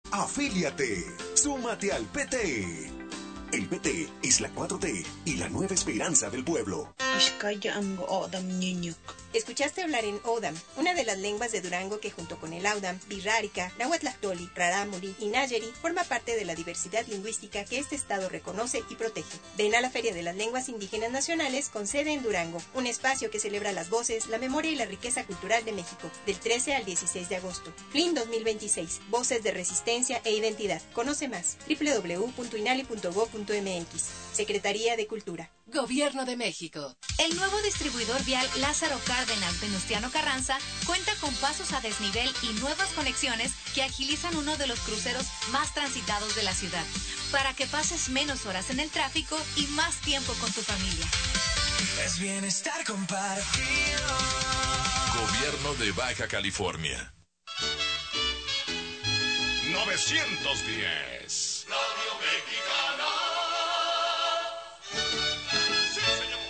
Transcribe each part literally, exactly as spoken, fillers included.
Afíliate. Súmate al P T. El P T es la cuatro T y la nueva esperanza del pueblo. Escuchaste hablar en Odam, una de las lenguas de Durango que junto con el Audam, Birrárica, Nahuatlactoli, Rarámuri y Nayeri forma parte de la diversidad lingüística que este estado reconoce y protege. Ven a la Feria de las Lenguas Indígenas Nacionales con sede en Durango, un espacio que celebra las voces, la memoria y la riqueza cultural de México, del trece al dieciséis de agosto. F L I N dos mil veintiséis, Voces de Resistencia e Identidad. Conoce más, doble u doble u doble u punto inali punto gob punto m x. Secretaría de Cultura. Gobierno de México. El nuevo distribuidor vial Lázaro Cárdenas Venustiano Carranza cuenta con pasos a desnivel y nuevas conexiones que agilizan uno de los cruceros más transitados de la ciudad, para que pases menos horas en el tráfico y más tiempo con tu familia. Es bienestar compartido. Gobierno de Baja California. novecientos diez. Radio Mexicana. Sí, señor.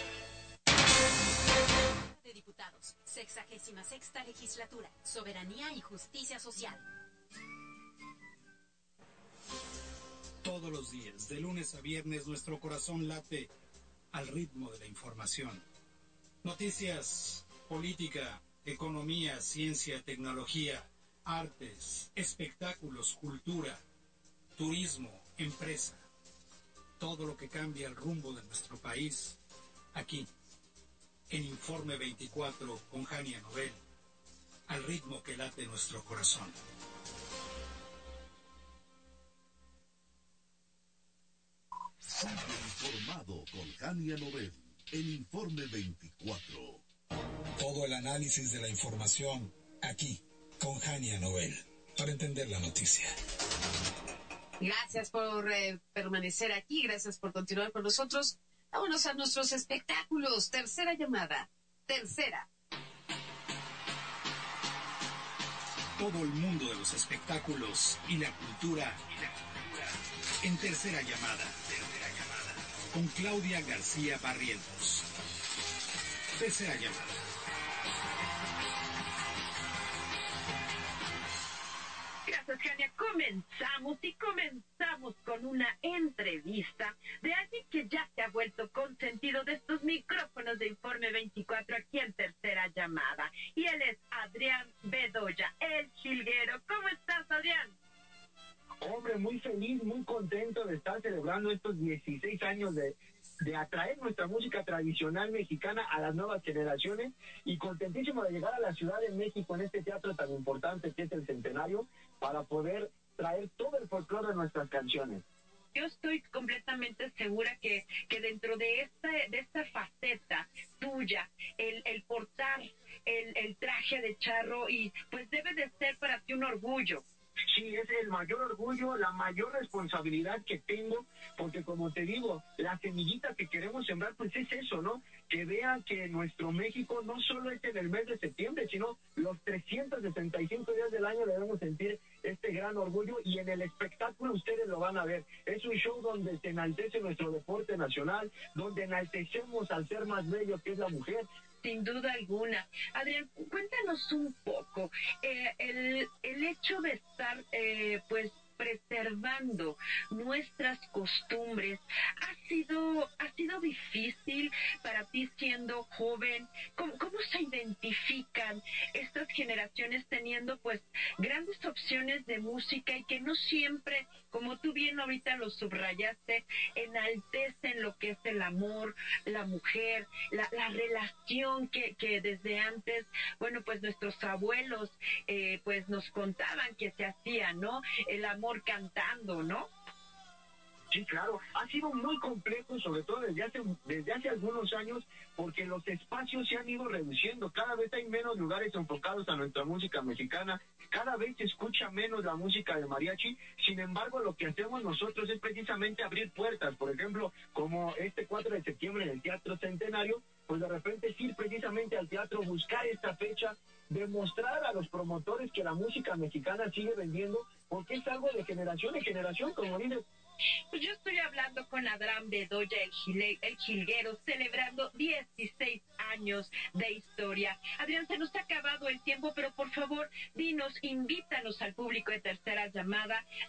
De Diputados, sexagésima sexta legislatura, soberanía y justicia social. Todos los días, de lunes a viernes, nuestro corazón late al ritmo de la información. Noticias, política, economía, ciencia, tecnología, artes, espectáculos, cultura, turismo, empresa. Todo lo que cambia el rumbo de nuestro país, aquí, en Informe veinticuatro con Jania Nobel, al ritmo que late nuestro corazón. Sigue informado con Jania Nobel, en Informe veinticuatro. Todo el análisis de la información, aquí, con Jania Nobel, para entender la noticia. Gracias por eh, permanecer aquí, gracias por continuar con nosotros. Vámonos a nuestros espectáculos. Tercera llamada. Tercera. Todo el mundo de los espectáculos y la cultura, y la cultura. En Tercera Llamada. Tercera Llamada. Con Claudia García Barrientos. Tercera Llamada. Gracias, Jania. Comenzamos y comenzamos con una entrevista de alguien que ya se ha vuelto consentido de estos micrófonos de Informe veinticuatro aquí en Tercera Llamada. Y él es Adrián Bedoya, el jilguero. ¿Cómo estás, Adrián? Hombre, muy feliz, muy contento de estar celebrando estos dieciséis años de, de atraer nuestra música tradicional mexicana a las nuevas generaciones y contentísimo de llegar a la Ciudad de México en este teatro tan importante que es el Centenario para poder traer todo el folclore de nuestras canciones. Yo estoy completamente segura que, que dentro de esta, de esta faceta tuya, el, el portar el, el traje de charro, y pues debe de ser para ti un orgullo. Sí, es el mayor orgullo, la mayor responsabilidad que tengo, porque como te digo, la semillita que queremos sembrar, pues es eso, ¿no? Que vean que nuestro México no solo es en el mes de septiembre, sino los trescientos sesenta y cinco días del año debemos sentir este gran orgullo, y en el espectáculo ustedes lo van a ver. Es un show donde se enaltece nuestro deporte nacional, donde enaltecemos al ser más bello que es la mujer. Sin duda alguna. Adrián, cuéntanos un poco, eh, el, el hecho de estar, eh, pues, preservando nuestras costumbres, ¿ha sido, ha sido difícil para ti siendo joven? ¿Cómo, cómo se identifican estas generaciones teniendo, pues, grandes opciones de música y que no siempre, como tú bien ahorita lo subrayaste, enaltecen lo que es el amor, la mujer, la, la relación que, que desde antes, bueno, pues nuestros abuelos, eh, pues nos contaban que se hacía, ¿no? El amor cantando, ¿no? Sí, claro, ha sido muy complejo, sobre todo desde hace, desde hace algunos años, porque los espacios se han ido reduciendo, cada vez hay menos lugares enfocados a nuestra música mexicana, cada vez se escucha menos la música de mariachi. Sin embargo, lo que hacemos nosotros es precisamente abrir puertas, por ejemplo, como este cuatro de septiembre en el Teatro Centenario, pues de repente es ir precisamente al teatro, buscar esta fecha, demostrar a los promotores que la música mexicana sigue vendiendo, porque es algo de generación en generación, como dices. Pues yo estoy hablando con Adrián Bedoya, el, gile, el jilguero, celebrando dieciséis años de historia. Adrián, se nos ha acabado el tiempo, pero por favor, dinos, invítanos al público de Tercera Llamada